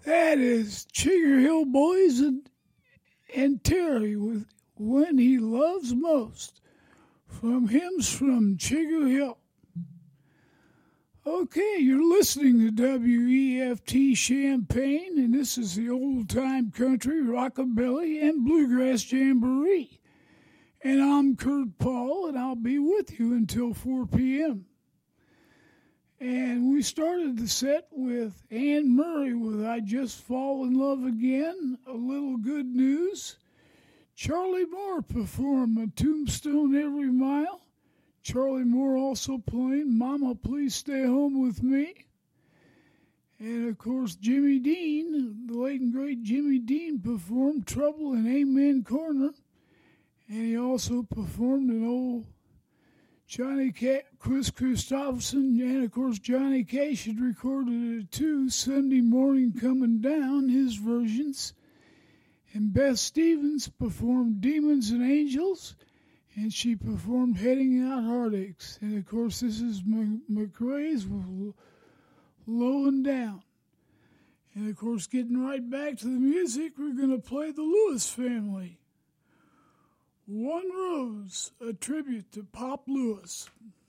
That is Chigger Hill Boys and Terry with When He Loves Most from Hymns from Chigger Hill. Okay, you're listening to WEFT Champaign, and this is the old-time country, rockabilly, and bluegrass jamboree. And I'm Kurt Paul, and I'll be with you until 4 p.m. And we started the set with Anne Murray with I Just Fall in Love Again, a little good news. Charlie Moore performed A Tombstone Every Mile. Charlie Moore also playing Mama Please Stay Home With Me. And of course Jimmy Dean, the late and great Jimmy Dean, performed Trouble in Amen Corner. And he also performed an old Chris Christopherson, and of course Johnny Cash had recorded it too, Sunday Morning Coming Down, his versions. And Beth Stevens performed Demons and Angels, and she performed Heading Out Heartaches. And of course this is McRae's with Low and Down. And of course getting right back to the music, we're going to play the Lewis Family. One Rose, a tribute to Pop Lewis.